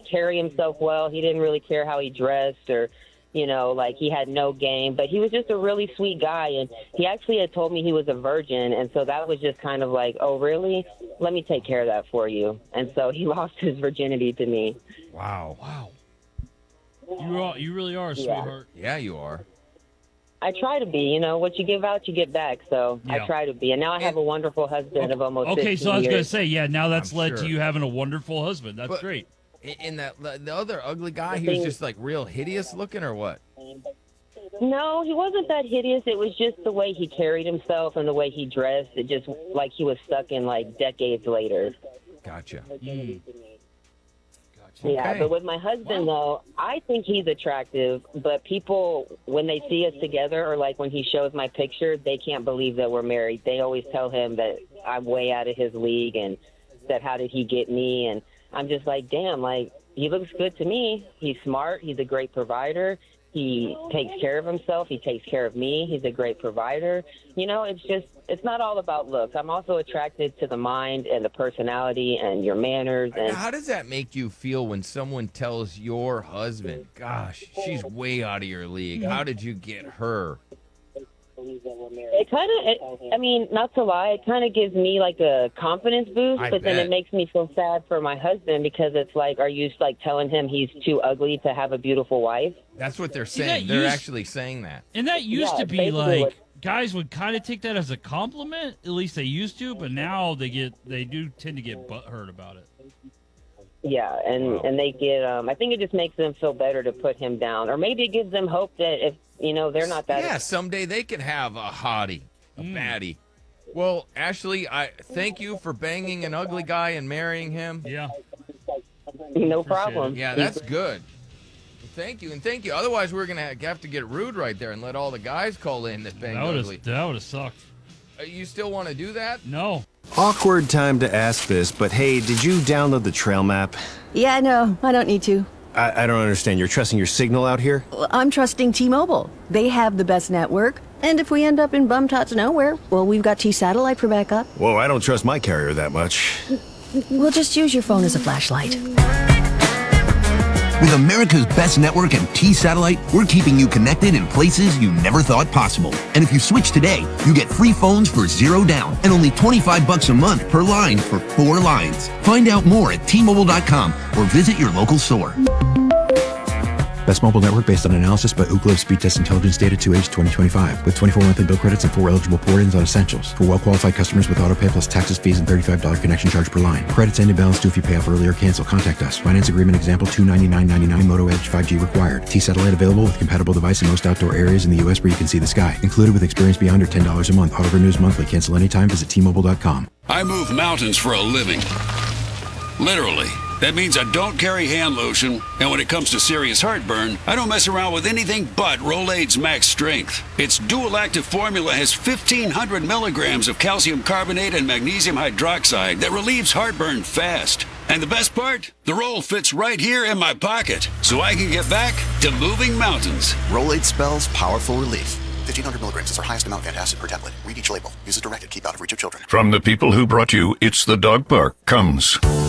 carry himself well. He didn't really care how he dressed or, you know, like he had no game. But he was just a really sweet guy. And he actually had told me he was a virgin. And so that was just kind of like, oh, really? Let me take care of that for you. And so he lost his virginity to me. Wow. You really are a sweetheart. Yeah, you are. I try to be, you know, what you give out, you get back. So Yeah. I try to be. And now I have a wonderful husband of almost 15 Okay, so I was years. going to say, yeah, now that's I'm led sure. to you having a wonderful husband. That's But- great. In that the other ugly guy, he was just like real hideous looking, or what? No, he wasn't that hideous. It was just the way he carried himself and the way he dressed. It just like he was stuck in like decades later. Gotcha. Yeah, Okay. but with my husband, though, I think he's attractive. But people, when they see us together or like when he shows my picture, they can't believe that we're married. They always tell him that I'm way out of his league and that how did he get me? And I'm just like, damn, like he looks good to me. He's smart. He's a great provider. He takes care of himself. He takes care of me. He's a great provider. You know, it's not all about looks. I'm also attracted to the mind and the personality and your manners. And How does that make you feel when someone tells your husband, gosh, she's way out of your league? How did you get her? it kind of, I mean, not to lie, it kind of gives me like a confidence boost, I but then bet. it makes me feel sad for my husband because it's like, are you like telling him he's too ugly to have a beautiful wife? That's what they're that saying. They're used- actually saying that. And that used Yeah, to be basically like guys would kind of take that as a compliment. At least they used to, but now they do tend to get butthurt about it. Yeah, and they get, I think it just makes them feel better to put him down. Or maybe it gives them hope that if, you know, they're not that. Yeah, someday they can have a hottie, a baddie. Well, Ashley, I thank you for banging an ugly guy and marrying him. Yeah. No problem. Yeah, that's good. Thank you, and thank you. Otherwise, we're going to have to get rude right there and let all the guys call in that bang ugly. That would have sucked. You still want to do that? No. Awkward time to ask this, but hey, did you download the trail map? Yeah, no, I don't need to. I don't understand. You're trusting your signal out here? Well, I'm trusting T-Mobile. They have the best network. And if we end up in bum-tots nowhere, well, we've got T-Satellite for backup. Whoa, I don't trust my carrier that much. We'll just use your phone as a flashlight. With America's best network and T-Satellite, we're keeping you connected in places you never thought possible. And if you switch today, you get free phones for $0 down and only $25 a month per line for 4 lines. Find out more at T-Mobile.com or visit your local store. Best mobile network based on analysis by Ookla Speed Test Intelligence data to age 2025 with 24 monthly bill credits and 4 eligible port-ins on Essentials. For well-qualified customers with autopay plus taxes, fees, and $35 connection charge per line. Credits end in balance due if you pay off early or cancel. Contact us. Finance agreement example $299.99. Moto Edge 5G required. T-Satellite available with compatible device in most outdoor areas in the U.S. where you can see the sky. Included with experience beyond or $10 a month. Auto renews monthly. Cancel anytime. Visit T-Mobile.com. I move mountains for a living. Literally. That means I don't carry hand lotion, and when it comes to serious heartburn, I don't mess around with anything but Rolaids Max Strength. Its dual active formula has 1,500 milligrams of calcium carbonate and magnesium hydroxide that relieves heartburn fast. And the best part? The roll fits right here in my pocket, so I can get back to moving mountains. Rolaids spells powerful relief. 1,500 milligrams is our highest amount of antacid per tablet. Read each label. Use as directed. Keep out of reach of children. From the people who brought you It's the Dog Park comes